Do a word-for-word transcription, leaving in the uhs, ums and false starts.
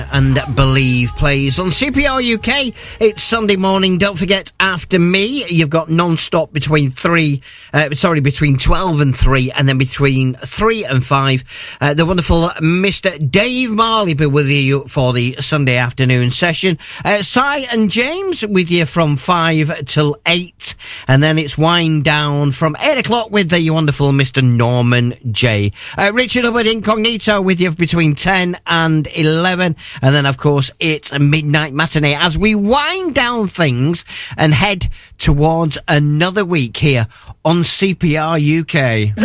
And Believe plays on C P R U K. It's Sunday morning. Don't forget, after me, you've got non-stop between three, uh, sorry, between twelve and three, and then between three and five. Uh, the wonderful Mister Dave Marley be with you for the Sunday afternoon session. Uh, Si and James with you from five till eight, and then it's wind down from eight o'clock with the wonderful Mister Norman J. Uh, Richard Hubbard Incognito with you between ten and eleven. And then, of course, it's a midnight matinee as we wind down things and head towards another week here on C P R U K.